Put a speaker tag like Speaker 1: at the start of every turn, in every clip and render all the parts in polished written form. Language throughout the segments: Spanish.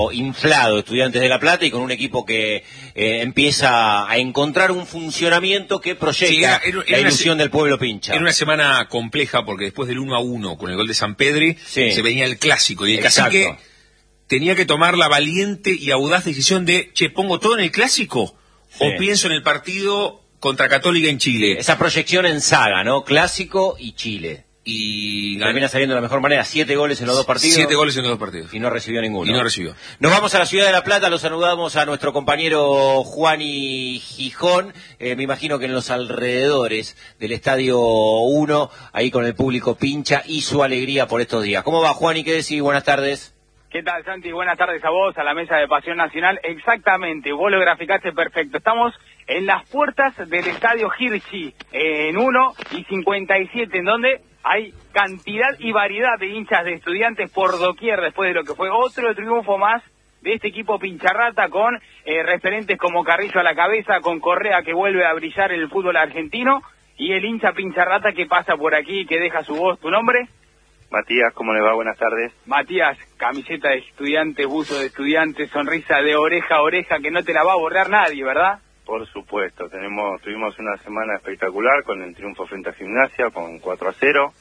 Speaker 1: inflado Estudiantes de La Plata y con un equipo que empieza a encontrar un funcionamiento que proyecta la ilusión del pueblo pincha.
Speaker 2: Era una semana compleja porque después del 1-1 con el gol de Sampedri se venía el clásico y el Cacique tenía que tomar la valiente y audaz decisión de, ¿pongo todo en el clásico o pienso en el partido contra Católica en Chile?
Speaker 1: Esa proyección en saga, ¿no? Clásico y Chile.
Speaker 2: Y
Speaker 1: termina saliendo de la mejor manera, 7 goles en los dos partidos.
Speaker 2: 7 goles en los dos partidos.
Speaker 1: Y no recibió ninguno.
Speaker 2: Y no recibió.
Speaker 1: Nos vamos a la ciudad de La Plata, los saludamos a nuestro compañero Juani Gijón, me imagino que en los alrededores del Estadio 1, ahí con el público pincha y su alegría por estos días. ¿Cómo va, Juani? ¿Qué decís? Buenas tardes.
Speaker 3: ¿Qué tal, Santi? Buenas tardes a vos, a la mesa de Pasión Nacional. Exactamente, vos lo graficaste perfecto. Estamos en las puertas del Estadio Hirschi, en 1 y 57, en donde hay cantidad y variedad de hinchas de Estudiantes por doquier, después de lo que fue otro triunfo más de este equipo pincharrata, con referentes como Carrillo a la cabeza, con Correa que vuelve a brillar en el fútbol argentino, y el hincha pincharrata que pasa por aquí, que deja su voz. ¿Tu nombre?
Speaker 4: Matías, ¿cómo le va? Buenas tardes.
Speaker 3: Matías, camiseta de Estudiantes, buzo de Estudiantes, sonrisa de oreja a oreja que no te la va a borrar nadie, ¿verdad?
Speaker 4: Por supuesto, tuvimos una semana espectacular con el triunfo frente a Gimnasia, con 4-0.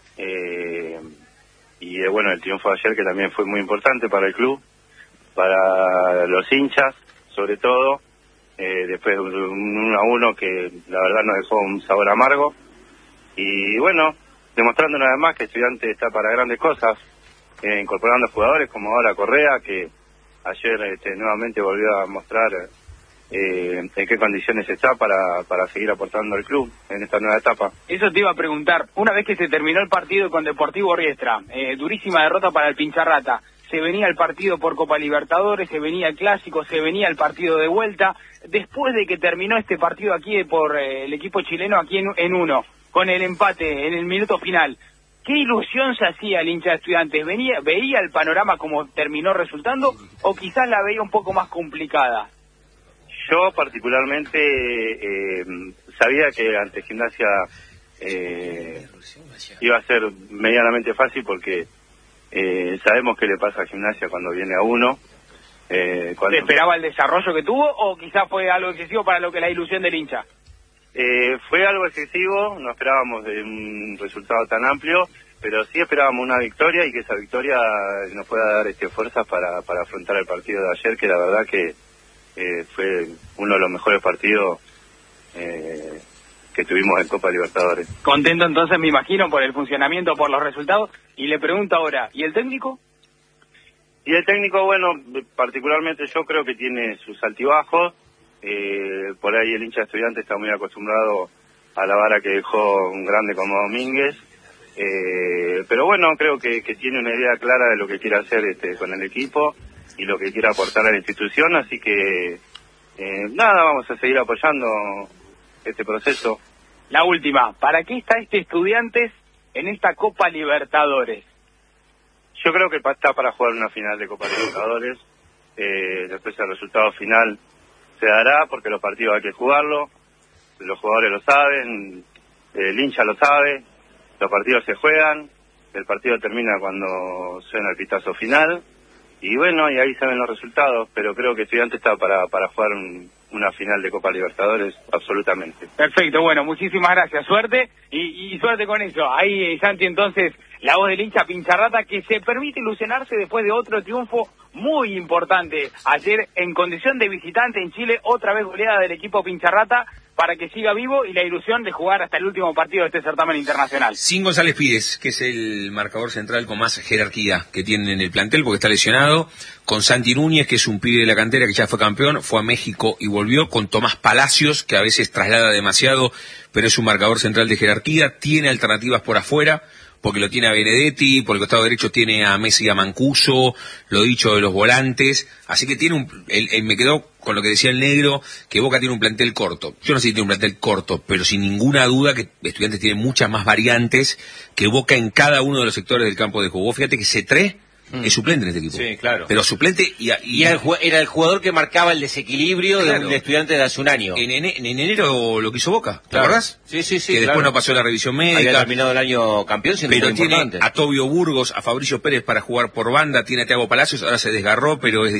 Speaker 4: Y bueno, el triunfo de ayer que también fue muy importante para el club, para los hinchas, sobre todo. Después de un 1-1 que la verdad nos dejó un sabor amargo. Y bueno, demostrando una vez más que Estudiantes está para grandes cosas, incorporando jugadores como ahora Correa, que ayer nuevamente volvió a mostrar en qué condiciones está para seguir aportando al club en esta nueva etapa.
Speaker 3: Eso te iba a preguntar, una vez que se terminó el partido con Deportivo Riestra, durísima derrota para el pincharrata, se venía el partido por Copa Libertadores, se venía el clásico, se venía el partido de vuelta, después de que terminó este partido aquí por el equipo chileno aquí en 1, con el empate en el minuto final, ¿qué ilusión se hacía el hincha de Estudiantes? ¿Veía el panorama como terminó resultando o quizás la veía un poco más complicada?
Speaker 4: Yo particularmente sabía que ante Gimnasia iba a ser medianamente fácil porque sabemos qué le pasa a Gimnasia cuando viene a 1.
Speaker 3: ¿Se esperaba el desarrollo que tuvo o quizás fue algo excesivo para lo que la ilusión del hincha?
Speaker 4: Fue algo excesivo, no esperábamos de un resultado tan amplio, pero sí esperábamos una victoria y que esa victoria nos pueda dar fuerzas para afrontar el partido de ayer, que la verdad que fue uno de los mejores partidos que tuvimos en Copa Libertadores.
Speaker 3: Contento entonces, me imagino, por el funcionamiento, por los resultados, y le pregunto ahora, ¿y el técnico?
Speaker 4: Y el técnico, bueno, particularmente yo creo que tiene sus altibajos. Por ahí el hincha de Estudiantes está muy acostumbrado a la vara que dejó un grande como Domínguez, pero bueno, creo que tiene una idea clara de lo que quiere hacer con el equipo y lo que quiere aportar a la institución, así que nada, vamos a seguir apoyando este proceso.
Speaker 3: La última, ¿para qué está este Estudiantes en esta Copa Libertadores?
Speaker 4: Yo creo que está para jugar una final de Copa Libertadores, después el resultado final se dará porque los partidos hay que jugarlo, los jugadores lo saben, el hincha lo sabe, los partidos se juegan, el partido termina cuando suena el pitazo final, y bueno, y ahí se ven los resultados, pero creo que Estudiantes está para jugar una final de Copa Libertadores, absolutamente.
Speaker 3: Perfecto, bueno, muchísimas gracias, suerte, y suerte con eso. Ahí, Santi, entonces, la voz del hincha pincharrata que se permite ilusionarse después de otro triunfo muy importante. Ayer, en condición de visitante en Chile, otra vez goleada del equipo pincharrata para que siga vivo y la ilusión de jugar hasta el último partido de este certamen internacional.
Speaker 2: Sin González Pires, que es el marcador central con más jerarquía que tienen en el plantel porque está lesionado, con Santi Núñez, que es un pibe de la cantera que ya fue campeón, fue a México y volvió, con Tomás Palacios, que a veces traslada demasiado, pero es un marcador central de jerarquía, tiene alternativas por afuera, porque lo tiene a Benedetti, por el costado derecho tiene a Messi y a Mancuso, lo dicho de los volantes, así que tiene me quedó con lo que decía el negro, que Boca tiene un plantel corto. Yo no sé si tiene un plantel corto, pero sin ninguna duda que Estudiantes tiene muchas más variantes que Boca en cada uno de los sectores del campo de juego. Fíjate que C3 es suplente en este equipo.
Speaker 1: Sí, claro.
Speaker 2: Pero suplente y
Speaker 1: era el jugador que marcaba el desequilibrio
Speaker 2: claro,
Speaker 1: de Estudiantes de hace un año.
Speaker 2: En enero lo quiso Boca, ¿te
Speaker 1: claro,
Speaker 2: acordás?
Speaker 1: Sí.
Speaker 2: Que después no pasó la revisión médica.
Speaker 1: Había terminado el año campeón siendo
Speaker 2: pero
Speaker 1: muy
Speaker 2: tiene
Speaker 1: importante.
Speaker 2: a Tobio Burgos, a Fabricio Pérez para jugar por banda, tiene a Thiago Palacios, ahora se desgarró, pero es